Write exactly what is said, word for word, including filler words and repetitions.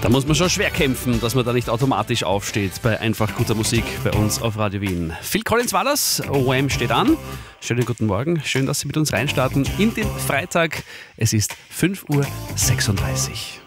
Da muss man schon schwer kämpfen, dass man da nicht automatisch aufsteht bei einfach guter Musik bei uns auf Radio Wien. Phil Collins war das, Wham steht an. Schönen guten Morgen, schön, dass Sie mit uns reinstarten in den Freitag. Es ist fünf Uhr sechsunddreißig.